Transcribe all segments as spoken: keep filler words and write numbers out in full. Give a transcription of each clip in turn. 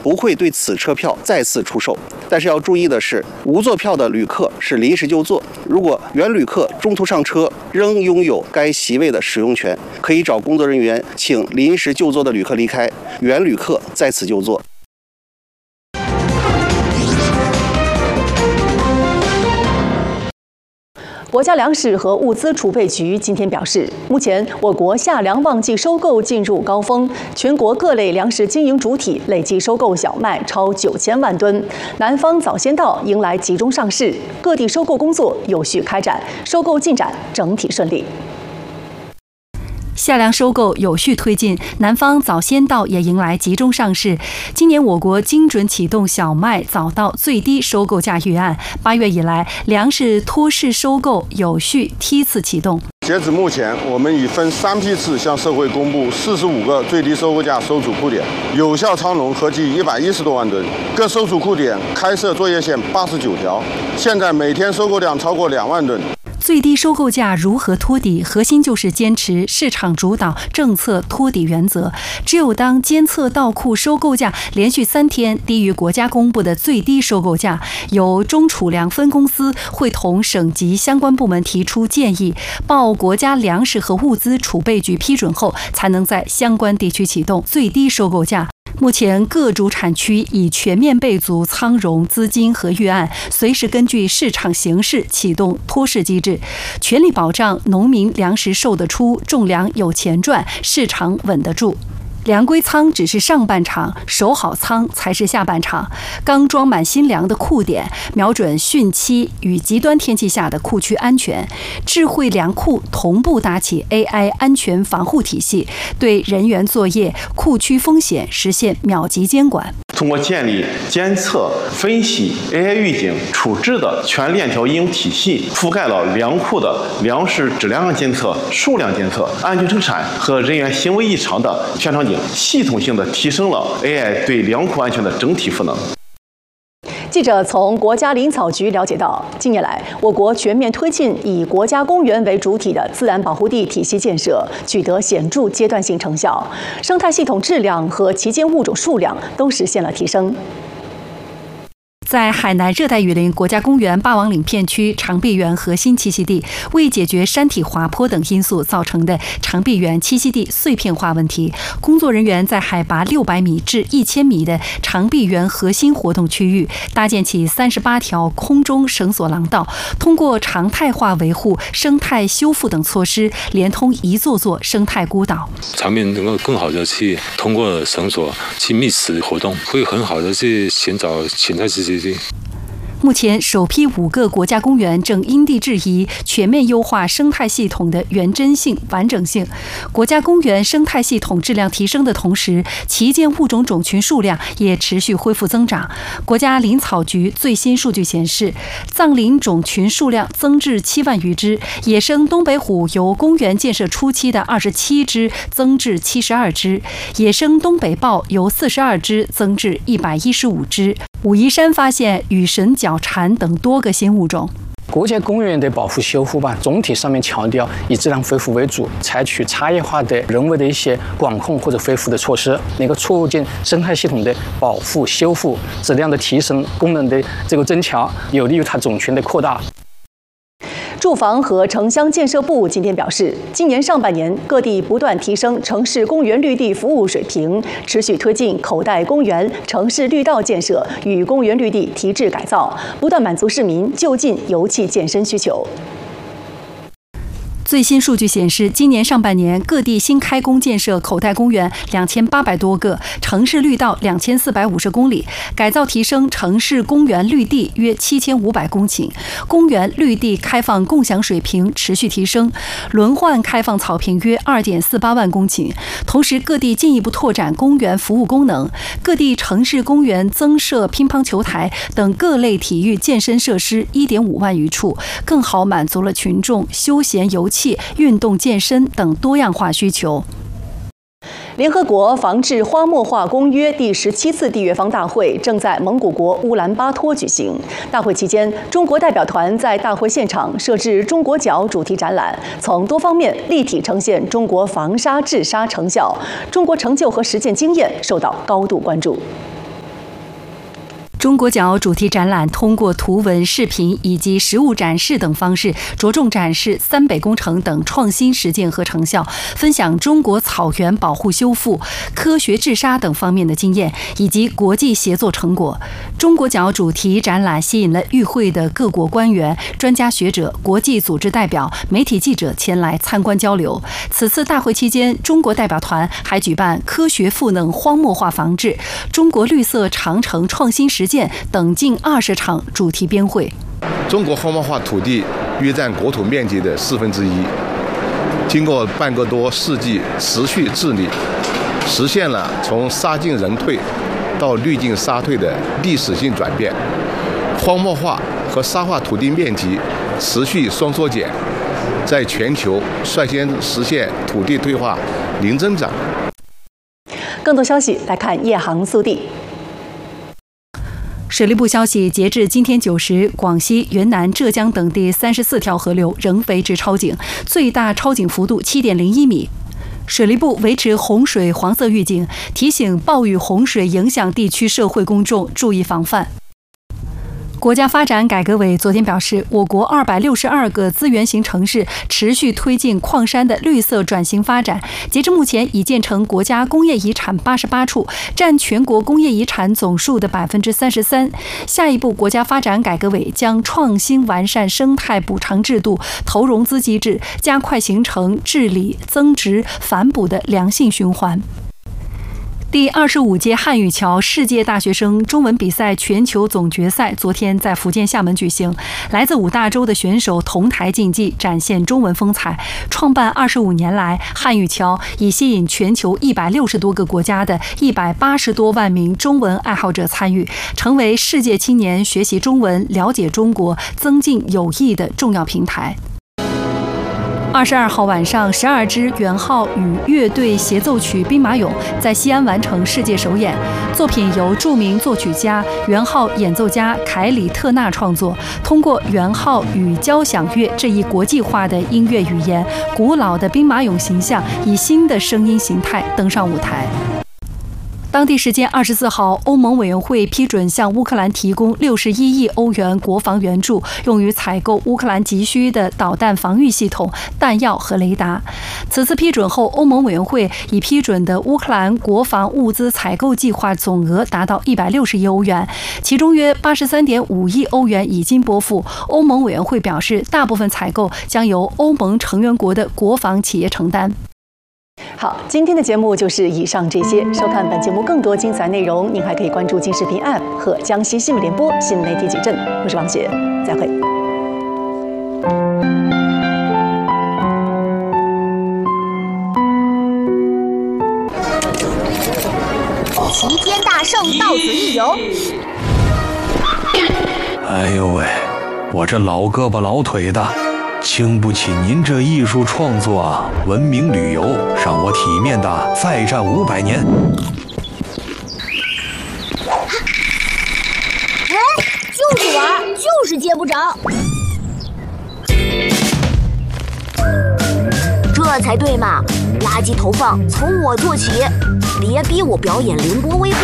不会对此车票再次出售。但是要注意的是，无座票的旅客是临时就座，如果原旅客中途上车仍拥有该席位的使用权，可以找工作人员请临时就座的旅客离开，原旅客在此就座。 国家粮食和物资储备局今天表示，目前我国夏粮旺季收购进入高峰，全国各类粮食经营主体累计收购小麦超九千万吨。南方早先到迎来集中上市，各地收购工作有序开展，收购进展整体顺利。 夏粮收购有序推进，南方早先到也迎来集中上市。今年我国精准启动小麦早到最低收购价预案，八月以来，粮食托市收购有序梯次启动。 截止目前，我们已分三批次向社会公布四十五个最低收购价收储库点，有效仓容合计一百一十多万吨，各收储库点开设作业线八十九条，现在每天收购量超过两万吨。 最低收购价如何托底？核心就是坚持市场主导、政策托底原则。只有当监测到库收购价连续三天低于国家公布的最低收购价，由中储粮分公司会同省级相关部门提出建议，报国家粮食和物资储备局批准后，才能在相关地区启动最低收购价。目前各主产区已全面备足仓容、资金和预案，随时根据市场形势启动托市机制，全力保障农民粮食售得出，种粮有钱赚，市场稳得住。粮归仓只是上半场，守好仓才是下半场。刚装满新粮的库点，瞄准汛期与极端天气下的库区安全，智慧粮库同步搭起 A I 安全防护体系，对人员作业、库区风险实现秒级监管。 通过建立监测、分析、A I 预警、处置的全链条应用体系，覆盖了粮库的粮食质量监测、数量监测、安全生产和人员行为异常的全场景，系统性的提升了 A I 对粮库安全的整体赋能。 记者从国家林草局了解到，近年来，我国全面推进以国家公园为主体的自然保护地体系建设，取得显著阶段性成效，生态系统质量和其间物种数量都实现了提升。 在海南热带雨林国家公园霸王岭片区长臂猿核心栖息地，为解决山体滑坡等因素造成的长臂猿栖息地碎片化问题，工作人员在海拔六百米至一千米的长臂猿核心活动区域搭建起三十八条空中绳索廊道，通过常态化维护、生态修复等措施，连通一座座生态孤岛。 场面能够更好的去通过绳索去觅食活动，会很好的去寻找潜在栖息地。 目前，首批五个国家公园正因地制宜，全面优化生态系统的原真性、完整性。国家公园生态系统质量提升的同时，旗舰物种种群数量也持续恢复增长。国家林草局最新数据显示，藏羚种群数量增至七万余只，野生东北虎由公园建设初期的二十七只增至七十二只，野生东北豹由四十二只增至一百一十五只。武夷山发现羽神角蝉等多个新物种。 国家公园的保护修复吧，总体上面强调以自然恢复为主，采取差异化的人为的一些管控或者恢复的措施，能够促进生态系统的保护修复、质量的提升、功能的这个增强，有利于它种群的扩大。 住房和城乡建设部今天表示，今年上半年各地不断提升城市公园绿地服务水平，持续推进口袋公园、城市绿道建设与公园绿地提质改造，不断满足市民就近游憩健身需求。 最新数据显示，今年上半年各地新开工建设口袋公园两千八百多个，城市绿道两千四百五十公里，改造提升城市公园绿地约七千五百公顷，公园绿地开放共享水平持续提升，轮换开放草坪约二点四八万公顷。同时，各地进一步拓展公园服务功能，各地城市公园增设乒乓球台等各类体育健身设施一点五万余处，更好满足了群众休闲游憩、运动健身等多样化需求。 联合国防治荒漠化公约第十七次缔约方大会正在蒙古国乌兰巴托举行。大会期间，中国代表团在大会现场设置“中国角”主题展览，从多方面立体呈现中国防沙治沙成效、中国成就和实践经验，受到高度关注。 中国角主题展览通过图文、视频以及实物展示等方式，着重展示三北工程等创新实践和成效，分享中国草原保护修复、科学治沙等方面的经验以及国际协作成果。中国角主题展览吸引了与会的各国官员、专家学者、国际组织代表、媒体记者前来参观交流。此次大会期间，中国代表团还举办科学赋能荒漠化防治、中国绿色长城创新实践等近二十场主题编会。 中国荒漠化土地约占国土面积的四分之一，经过半个多世纪持续治理，实现了从沙进人退到绿进沙退的历史性转变。荒漠化和沙化土地面积持续双缩减，在全球率先实现土地退化零增长。 更多消息来看夜航速递。 水利部消息，截至今天九时，广西、云南、浙江等地三十四条河流仍维持超警，最大超警幅度七点零一米。水利部维持洪水黄色预警，提醒暴雨洪水影响地区社会公众注意防范。国家发展改革委昨天表示，我国二百六十二个资源型城市持续推进矿山的绿色转型发展，截至目前已建成国家工业遗产八十八处，占全国工业遗产总数的百分之三十三。下一步，国家发展改革委将创新完善生态补偿制度、投融资机制，加快形成治理增值反哺的良性循环。第二十五届汉语桥世界大学生中文比赛全球总决赛昨天在福建厦门举行，来自五大洲的选手同台竞技，展现中文风采。创办二十五年来，汉语桥已吸引全球一百六十多个国家的一百八十多万名中文爱好者参与，成为世界青年学习中文、了解中国、增进友谊的重要平台。二十二号晚上，十二支元号与乐队协奏曲《兵马俑》在西安完成世界首演。作品由著名作曲家、元号演奏家凯里特纳创作，通过元号与交响乐这一国际化的音乐语言，古老的兵马俑形象以新的声音形态登上舞台。当地时间二十四号，欧盟委员会批准向乌克兰提供六十一亿欧元国防援助，用于采购乌克兰急需的导弹防御系统、弹药和雷达。此次批准后，欧盟委员会已批准的乌克兰国防物资采购计划总额达到一百六十亿欧元，其中约八十三点五亿欧元已经拨付。欧盟委员会表示，大部分采购将由欧盟成员国的国防企业承担。 好，今天的节目就是以上这些。收看本节目更多精彩内容，您还可以关注金视频 App 和江西新闻联播新媒体矩阵。我是王雪，再会。 齐天大圣到此一游。 哎呦喂，我这老胳膊老腿的，经不起您这艺术创作啊！文明旅游让我体面的再战五百年。 哎，就是玩，就是接不着。这才对嘛！垃圾投放从我做起，别逼我表演凌波微步。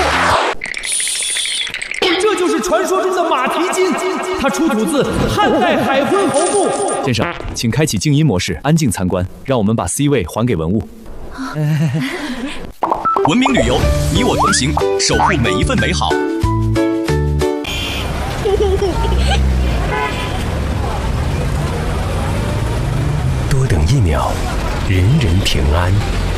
这就是传说中的马蹄金，它出土自汉代海昏侯墓。 先生，请开启静音模式，安静参观，让我们把 C 位还给文物。 文明旅游，你我同行，守护每一份美好。 多等一秒，人人平安。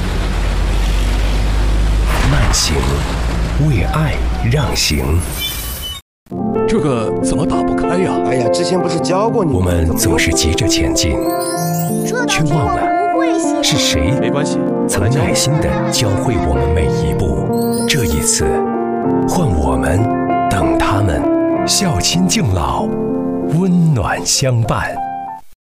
慢行，为爱让行。 这个怎么打不开呀？ 哎呀，之前不是教过你？ 我们总是急着前进，却忘了是谁曾耐心地教会我们每一步。这一次，换我们等他们，孝亲敬老，温暖相伴。